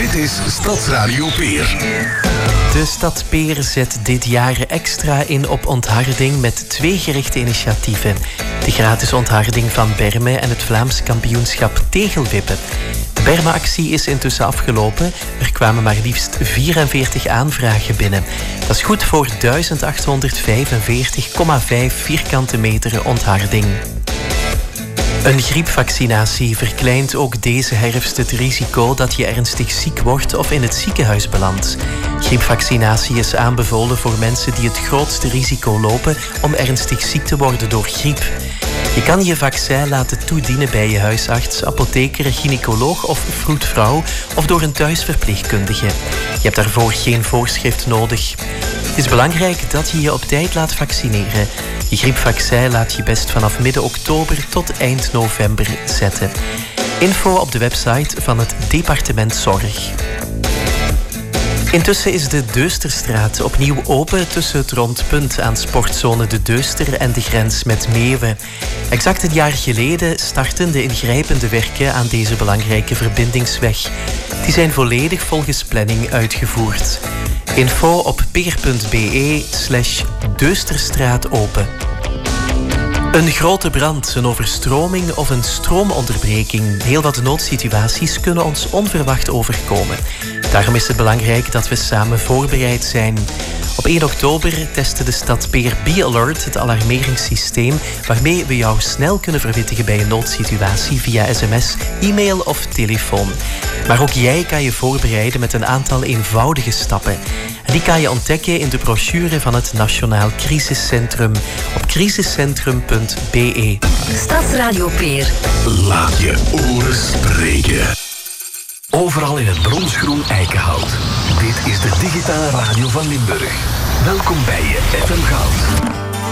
Dit is Stadsradio Peer. De stad Peer zet dit jaar extra in op ontharding met 2 gerichte initiatieven. De gratis ontharding van Bermen en het Vlaams kampioenschap tegelwippen. De Bermen-actie is intussen afgelopen. Er kwamen maar liefst 44 aanvragen binnen. Dat is goed voor 1845,5 vierkante meter ontharding. Een griepvaccinatie verkleint ook deze herfst het risico dat je ernstig ziek wordt of in het ziekenhuis belandt. Griepvaccinatie is aanbevolen voor mensen die het grootste risico lopen om ernstig ziek te worden door griep. Je kan je vaccin laten toedienen bij je huisarts, apotheker, gynaecoloog of vroedvrouw of door een thuisverpleegkundige. Je hebt daarvoor geen voorschrift nodig. Het is belangrijk dat je je op tijd laat vaccineren. Je griepvaccin laat je best vanaf midden oktober tot eind november zetten. Info op de website van het departement Zorg. Intussen is de Deusterstraat opnieuw open tussen het rondpunt aan sportzone De Deuster en de grens met Meeuwen. Exact een jaar geleden startten de ingrijpende werken aan deze belangrijke verbindingsweg. Die zijn volledig volgens planning uitgevoerd. Info op peer.be/Deusterstraat open. Een grote brand, een overstroming of een stroomonderbreking. Heel wat noodsituaties kunnen ons onverwacht overkomen. Daarom is het belangrijk dat we samen voorbereid zijn. Op 1 oktober testte de stad Peer B-Alert, het alarmeringssysteem, waarmee we jou snel kunnen verwittigen bij een noodsituatie via sms, e-mail of telefoon. Maar ook jij kan je voorbereiden met een aantal eenvoudige stappen. En die kan je ontdekken in de brochure van het Nationaal Crisiscentrum op crisiscentrum.be. Stadsradio Peer. Laat je oren spreken. Overal in het bronsgroen eikenhout. Dit is de digitale radio van Limburg. Welkom bij je FM Goud.